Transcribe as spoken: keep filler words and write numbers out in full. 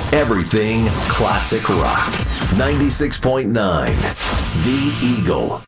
Everything classic rock. ninety-six point nine The Eagle.